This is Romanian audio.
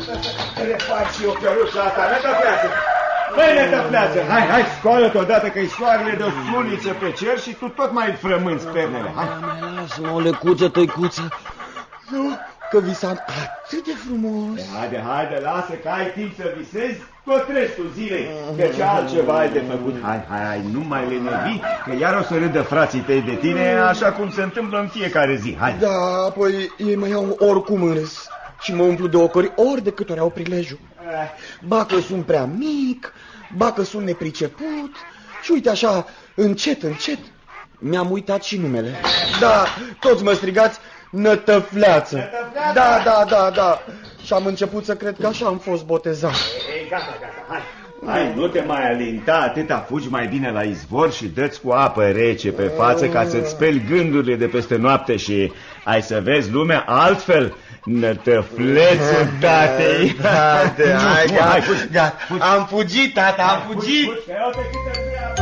Le fac și eu căruța asta, nătăfleață! Băi, nătăfleață, hai, scoală-te odată că-i soarele de o suliță pe cer și tu tot mai frămânți pernele, hai! Lasă-mă, o lecuță, tăicuță. Nu, că visam atât de frumos. Haide, lasă că ai timp să visezi tot restul zilei, că ce altceva ai de făcut. Hai, nu mai lenevi, că iar o să râdă frații tăi de tine, așa cum se întâmplă în fiecare zi, hai. Da, apoi ei mă iau oricum în râs și mă umplu de ocări ori de câte ori au prilejul. Ba că sunt prea mic, ba că sunt nepriceput și uite așa, încet, mi-am uitat și numele. Da, toți mă strigați Nătăfleață. Da. Și am început să cred că așa am fost botezat. Ei, gata, hai, nu te mai alinta atâta, fugi mai bine la izvor și dă-ți cu apă rece pe față ca să-ți speli gândurile de peste noapte și ai să vezi lumea altfel. Nătăflețul tatei. Hai, gata. Am fugit, tata, am fugit.